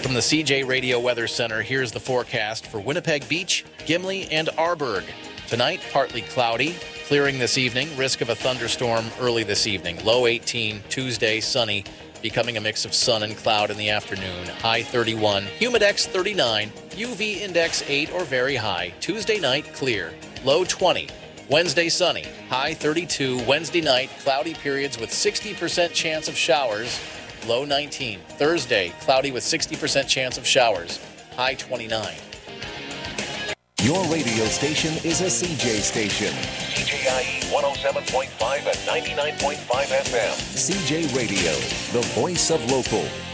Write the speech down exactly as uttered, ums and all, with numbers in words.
From the C J Radio Weather Center, here's the forecast for Winnipeg Beach, Gimli, and Arborg. Tonight, partly cloudy, clearing this evening, risk of a thunderstorm early this evening. Low eighteen, Tuesday, sunny, becoming a mix of sun and cloud in the afternoon. High thirty-one, humidex thirty-nine, U V index eight or very high. Tuesday night, clear. Low twenty. Wednesday, sunny. High thirty-two. Wednesday night, cloudy periods with sixty percent chance of showers. Low nineteen. Thursday, cloudy with sixty percent chance of showers. High twenty-nine. Your radio station is a C J station. C J I E one oh seven point five and ninety-nine point five F M. C J Radio, the voice of local.